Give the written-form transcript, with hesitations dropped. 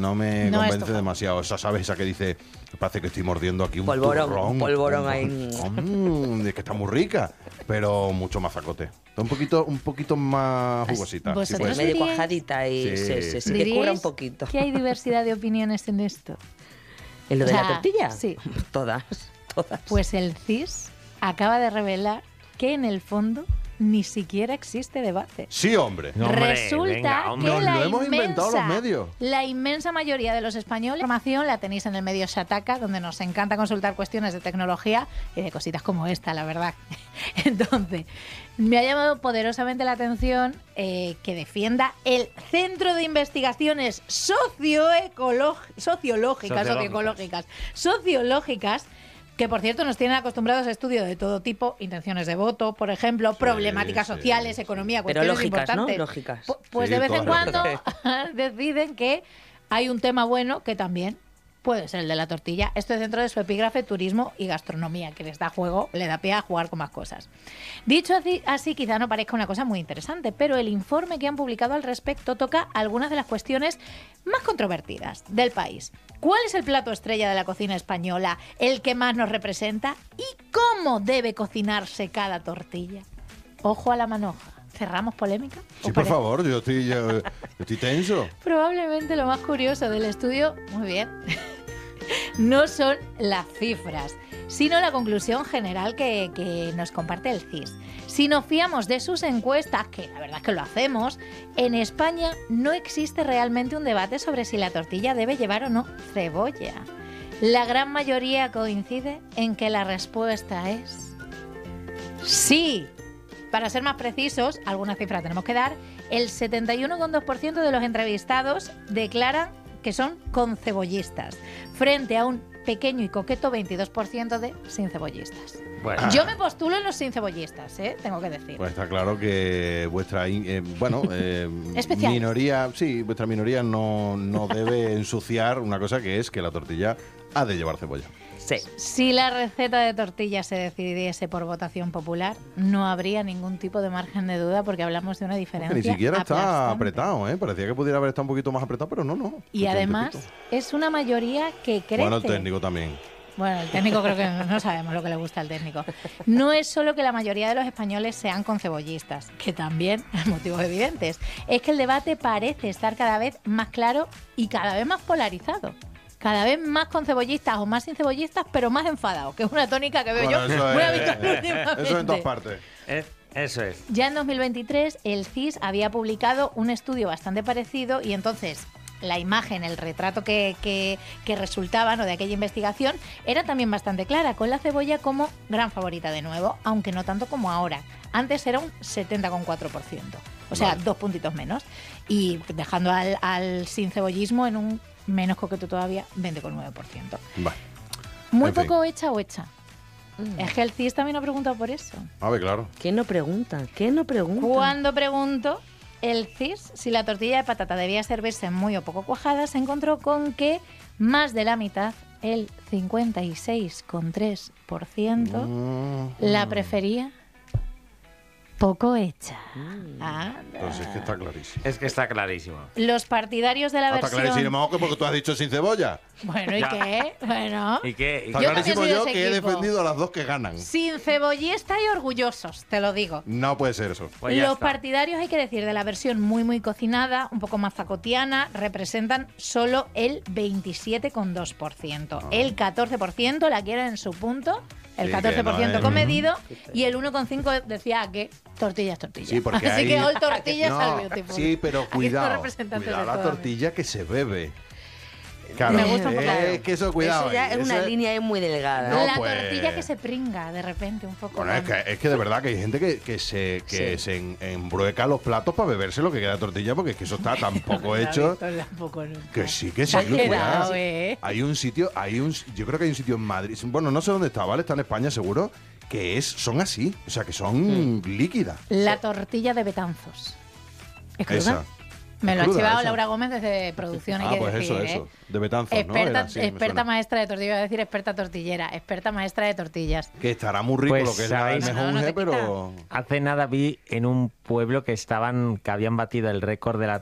no me No es convence tu demasiado. ¿Sabes? Esa que dice, parece que estoy mordiendo aquí un Polvorón, turrón. un polvorón ahí. Es que está muy rica, pero mucho más zacote. Está un poquito más jugosita. Sí, ¿Vosotros puede ser. Medio diríais- cuajadita y sí, que ¿Diríais curra un poquito. que hay diversidad de opiniones en esto? ¿En lo de O sea, la tortilla? sí. Todas. Pues el CIS acaba de revelar que en el fondo ni siquiera existe debate. Sí, hombre. No, hombre, Resulta venga, hombre. que Nos lo hemos inventado los medios. la inmensa mayoría de los españoles, la información la tenéis en el medio Shataka, donde nos encanta consultar cuestiones de tecnología y de cositas como esta, la verdad. Entonces, me ha llamado poderosamente la atención que defienda el Centro de Investigaciones Sociológicas, que por cierto nos tienen acostumbrados a estudios de todo tipo, intenciones de voto, por ejemplo, problemáticas sí. sociales, economía, Pero cuestiones lógicas, ¿no? importantes. Lógicas. Pues Sí, de vez en todas cuando deciden que hay un tema bueno que también puede ser el de la tortilla. Esto es dentro de su epígrafe turismo y gastronomía, que les da juego, le da pie a jugar con más cosas. Dicho así, quizá no parezca una cosa muy interesante, pero el informe que han publicado al respecto toca algunas de las cuestiones más controvertidas del país. ¿Cuál es el plato estrella de la cocina española, el que más nos representa? ¿Y cómo debe cocinarse cada tortilla? Ojo a la manoja. ¿Cerramos polémica? Sí, ¿Os por parece? favor, yo estoy tenso. Probablemente lo más curioso del estudio, muy bien, no son las cifras, sino la conclusión general que nos comparte el CIS. Si nos fiamos de sus encuestas, que la verdad es que lo hacemos, en España no existe realmente un debate sobre si la tortilla debe llevar o no cebolla. La gran mayoría coincide en que la respuesta es sí. Para ser más precisos, alguna cifra tenemos que dar, el 71,2% de los entrevistados declaran que son concebollistas, frente a un pequeño y coqueto 22% de sincebollistas. Bueno, Yo me postulo en los sincebollistas, tengo que decir. Pues está claro que vuestra Especial. minoría, sí, vuestra minoría no debe ensuciar una cosa que es que la tortilla ha de llevar cebolla. Sí. Si la receta de tortilla se decidiese por votación popular, no habría ningún tipo de margen de duda porque hablamos de una diferencia Que ni siquiera está aplastante. apretado, ¿eh? Parecía que pudiera haber estado un poquito más apretado, pero no. Y Mucho además apretito. es una mayoría que crece. Bueno, el técnico también. Bueno, el técnico creo que no sabemos lo que le gusta al técnico. No es solo que la mayoría de los españoles sean concebollistas, que también, motivos evidentes, es que el debate parece estar cada vez más claro y cada vez más polarizado. Cada vez más concebollistas o más sin cebollistas, pero más enfadados, que es una tónica que veo Bueno, yo muy habitual últimamente. eso en todas partes. eso es. Ya en 2023 el CIS había publicado un estudio bastante parecido y entonces la imagen, el retrato que resultaba, ¿no?, de aquella investigación era también bastante clara, con la cebolla como gran favorita de nuevo, aunque no tanto como ahora. Antes era un 70,4%, o sea, 2 puntitos menos. Y dejando al sin cebollismo en un menos coqueto todavía, 20,9%. Vale. Muy En fin. poco hecha o hecha. Es que el CIS también ha preguntado por eso. A ver, claro. ¿Quién no pregunta? ¿Quién no pregunta? Cuando pregunto el CIS si la tortilla de patata debía servirse muy o poco cuajada, se encontró con que más de la mitad, el 56,3%, la prefería poco hecha. Anda. Entonces es que está clarísimo. Es que está clarísimo. Los partidarios de la Está versión... clarísimo que porque tú has dicho sin cebolla. Bueno, ¿y Ya. qué? Bueno... ¿Y qué? Está Yo clarísimo también soy yo de ese que he equipo. defendido a las dos que ganan. Sin cebollista y orgullosos, te lo digo. No puede ser eso. Pues ya Los está. partidarios, hay que decir, de la versión muy cocinada, un poco más zacotiana, representan solo el 27,2%. El 14% la quieren en su punto, el Sí, que 14% no es- comedido, y el 1,5% decía que tortilla es tortilla. Sí, porque Así hay- que all tortillas No, al beautiful. sí, pero Aquí son cuidado. representantes Cuidado de la todas. tortilla que se bebe. Claro, Me gusta un poco. es que eso, cuidado. Eso ya ahí, es una ese- línea ahí muy delgada. No, la pues- tortilla que se pringa de repente un poco. Bueno, es que de verdad que hay gente que se embrueca los platos para beberse lo que queda de tortilla, porque es que eso está tan poco hecho. Que sí, que sí. Te has cuidado. quedado, ¿eh? Hay un sitio, yo creo que hay un sitio en Madrid, bueno, no sé dónde está, ¿vale? Está en España seguro, que son así, o sea, que son líquidas. La tortilla de Betanzos. ¿Es cruda? Esa. Me lo ha Cruda, chivado esa. Laura Gómez desde producción, hay Ah, que pues decir, eso, de Betanzos, ¿no? Experta, Era así, me experta suena. maestra de tortilla, iba a decir experta tortillera, experta maestra de tortillas. Que estará muy rico Pues, lo que es ¿sabéis? el No, no te mejunje, pero... Hace nada vi en un pueblo que habían batido el récord de la